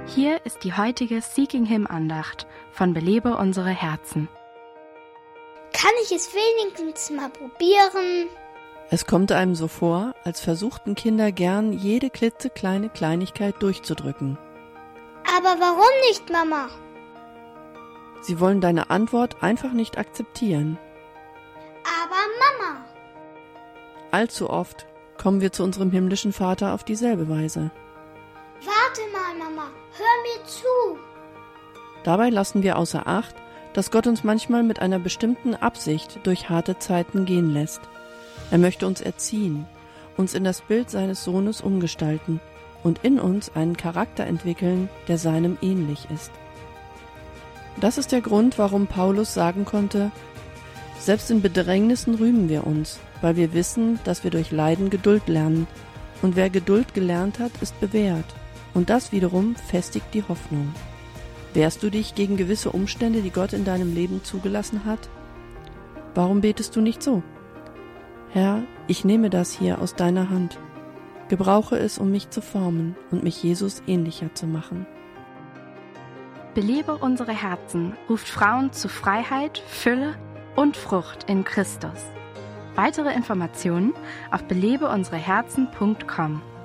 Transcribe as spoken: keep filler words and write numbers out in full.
Hier ist die heutige Seeking Him Andacht von Belebe unsere Herzen. Kann ich es wenigstens mal probieren? Es kommt einem so vor, als versuchten Kinder gern, jede klitzekleine Kleinigkeit durchzudrücken. Aber warum nicht, Mama? Sie wollen deine Antwort einfach nicht akzeptieren. Aber Mama! Allzu oft kommen wir zu unserem himmlischen Vater auf dieselbe Weise. Warte mal, Mama, hör mir zu. Dabei lassen wir außer Acht, dass Gott uns manchmal mit einer bestimmten Absicht durch harte Zeiten gehen lässt. Er möchte uns erziehen, uns in das Bild seines Sohnes umgestalten und in uns einen Charakter entwickeln, der seinem ähnlich ist. Das ist der Grund, warum Paulus sagen konnte: Selbst in Bedrängnissen rühmen wir uns, weil wir wissen, dass wir durch Leiden Geduld lernen. Und wer Geduld gelernt hat, ist bewährt. Und das wiederum festigt die Hoffnung. Wehrst du dich gegen gewisse Umstände, die Gott in deinem Leben zugelassen hat? Warum betest du nicht so? Herr, ich nehme das hier aus deiner Hand. Gebrauche es, um mich zu formen und mich Jesus ähnlicher zu machen. Belebe unsere Herzen ruft Frauen zu Freiheit, Fülle und Frucht in Christus. Weitere Informationen auf belebe unsere herzen punkt com.